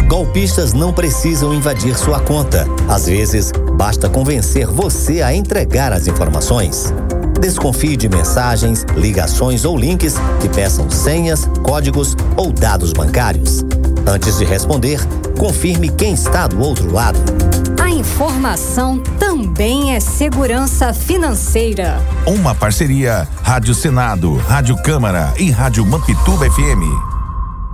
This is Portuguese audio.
Golpistas não precisam invadir sua conta. Às vezes, basta convencer você a entregar as informações. Desconfie de mensagens, ligações ou links que peçam senhas, códigos ou dados bancários. Antes de responder, confirme quem está do outro lado. A informação também é segurança financeira. Uma parceria Rádio Senado, Rádio Câmara e Rádio Mampituba FM.